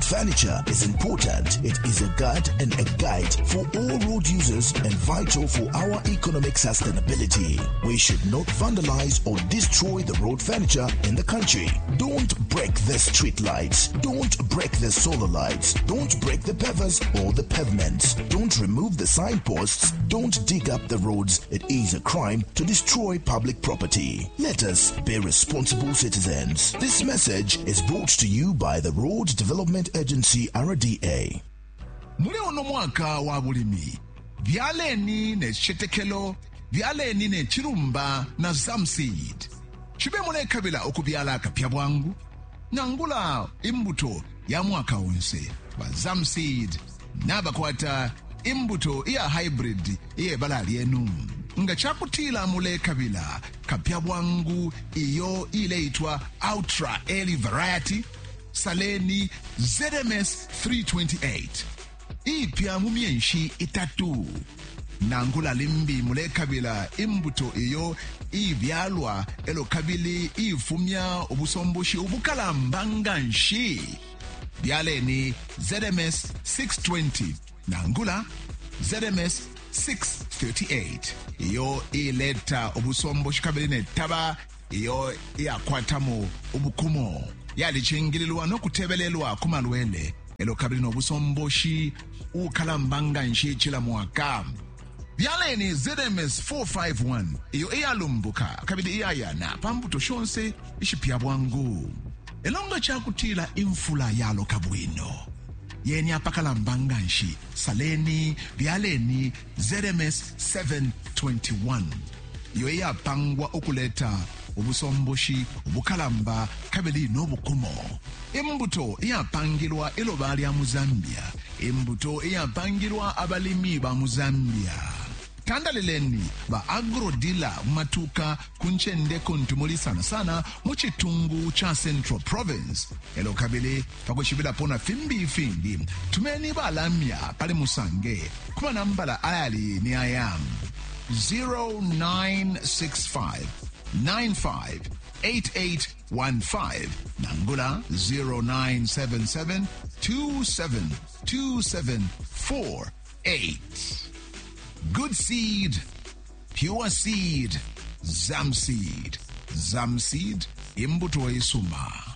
furniture is important. It is a guard and a guide for all road users and vital for our economic sustainability. We should not vandalize or destroy the road furniture in the country. Don't break the street lights. Don't break the solar lights. Don't break the pavers or the pavements. Don't remove the signposts. Don't dig up the roads. It is a crime to destroy public property. Let us be responsible citizens. This message is brought to you by the Road Development Agency, RDA. Mule ono mwaka wa bulimi. Vyaleni ne chetekelo, vyaleni ne chirumba na zamseed. Chibe mule kabila okubyala kapya bwangu. Nangula imbuto ya mwaka onse. Wa zamseed. Nabakwata imbuto iya hybrid iye balali enu. Nga chakutila mule kabila kapya bwangu iyo ile itwa Ultra Early Variety Saleni ZMS 328 ipya mumienshi itatu nangula limbi mule kabila imbuto iyo ibyalwa elo kabili ifumya obusomboshi obukalamba nshi byaleni ZMS 620 nangula ZMS 638 iyo ileta obusomboshi kabili netaba iyo iyakwatamo obukumo yalichingililwa nokutebelelwa kumalwele elo kabili nobusomboshi ukalambanga nshi chila mwaka byaleni ZMS 451 iyo iyalumbuka kabili iyayana pambuto shonse ishipya bwangu elonga chakutila infula yalo kabwino yeni apakalambanga nshi saleni byaleni ZMS 721 iyo iyapangwa okuleta obusomboshi obukalamba kabili n'obukumo embuto iyapangirwa elobali ya Muzambia embuto iyapangirwa abalimi ba Muzambia tandaleleni ba agrodila matuka kunchende ntumuli sana muchitungu cha Central Province elo kabili pakushibila pona fimbi tumeni balamya pale musange kuma nambala ayali ni ayam 0965 958815 Nangula 0977 272748. Good seed, pure seed, Zamseed. Zamseed imbuto isuma.